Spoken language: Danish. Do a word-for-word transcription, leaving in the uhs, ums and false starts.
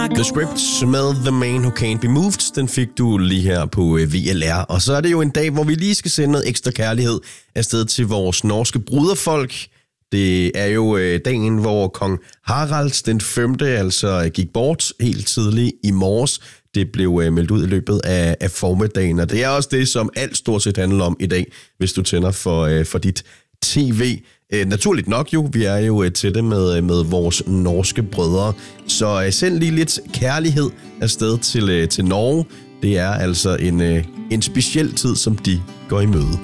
The Script med The Man Who Can't Be Moved, den fik du lige her på V L R. Og så er det jo en dag, hvor vi lige skal sende noget ekstra kærlighed afsted til vores norske bruderfolk. Det er jo dagen, hvor kong Harald den femte altså gik bort helt tidligt i morges. Det blev meldt ud i løbet af, af formiddagen, og det er også det, som alt stort set handler om i dag, hvis du tænder for, for dit tv. Eh, naturligt nok jo, vi er jo tætte med, med vores norske brødre, så eh, send lige lidt kærlighed afsted til, eh, til Norge. Det er altså en, eh, en speciel tid, som de går i møde.